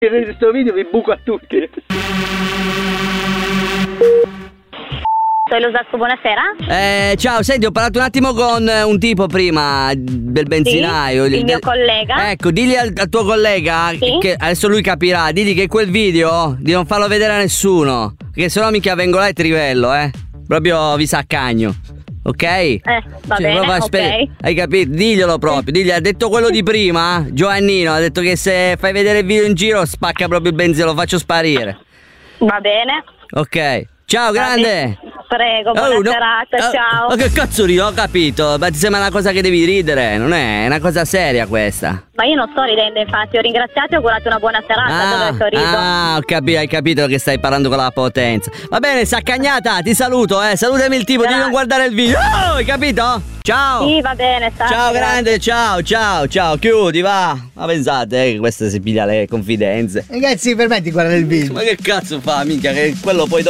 In questo video vi buco a tutti. Losasco, buonasera. Ciao, senti, ho parlato un attimo con un tipo prima del benzinaio. Sì, il mio collega. Ecco, digli al tuo collega che adesso lui capirà. Digli che quel video di non farlo vedere a nessuno, perché sennò mica vengo là e ti rivello, proprio vi saccagno. Ok? Va bene, ok. Hai capito? Diglielo proprio. Digli, ha detto quello di prima, Giovannino, ha detto che se fai vedere il video in giro spacca proprio il benzina, lo faccio sparire. Va bene. Ok. Ciao, grande. Prego, buona serata, ciao. Ma che cazzo rido? Ho capito, ma ti sembra una cosa che devi ridere, non è una cosa seria questa. Ma io non sto ridendo, infatti, ho ringraziato e augurato una buona serata, dove sto rido. Ho capito, hai capito che stai parlando con la potenza. Va bene, saccagnata, ti saluto, salutami il tipo, di non guardare il video. Hai capito? Ciao. Sì, va bene, ciao grande, ciao, chiudi, va. Ma pensate che questa si piglia le confidenze. Ragazzi, permetti di guardare il video. Ma che cazzo fa, minchia, che quello poi dopo